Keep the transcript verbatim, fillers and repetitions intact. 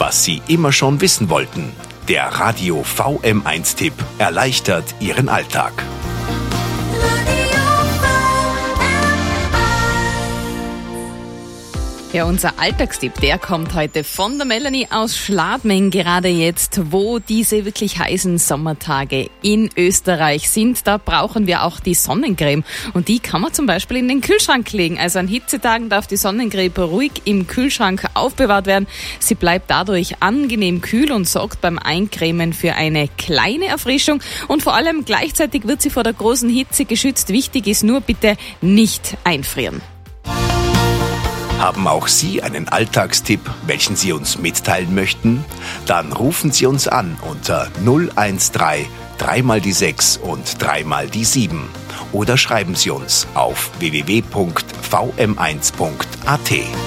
Was Sie immer schon wissen wollten. Der Radio V M eins Tipp erleichtert Ihren Alltag. Ja, unser Alltagstipp, der kommt heute von der Melanie aus Schladming, gerade jetzt, wo diese wirklich heißen Sommertage in Österreich sind. Da brauchen wir auch die Sonnencreme und die kann man zum Beispiel in den Kühlschrank legen. Also an Hitzetagen darf die Sonnencreme ruhig im Kühlschrank aufbewahrt werden. Sie bleibt dadurch angenehm kühl und sorgt beim Eincremen für eine kleine Erfrischung und vor allem gleichzeitig wird sie vor der großen Hitze geschützt. Wichtig ist nur bitte nicht einfrieren. Haben auch Sie einen Alltagstipp, welchen Sie uns mitteilen möchten? Dann rufen Sie uns an unter null eins drei, drei mal die sechs und drei mal die sieben. Oder schreiben Sie uns auf w w w punkt v m eins punkt a t.